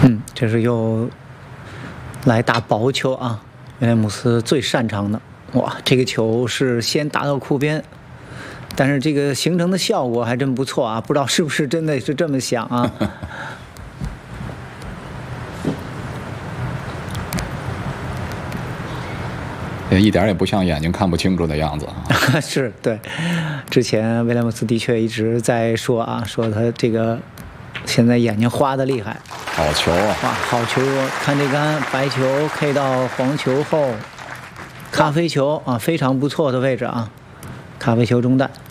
这是又来打薄球啊，威廉姆斯最擅长的。哇，这个球是先打到库边，但是这个形成的效果还真不错啊，不知道是不是真的是这么想啊？ 一点也不像眼睛看不清楚的样子啊。 是对，之前威廉姆斯的确一直在说啊，说他这个现在眼睛花的厉害。 好球啊！ 哇，好球！看这杆白球 K 到黄球后，咖啡球啊，非常不错的位置啊，咖啡球中弹。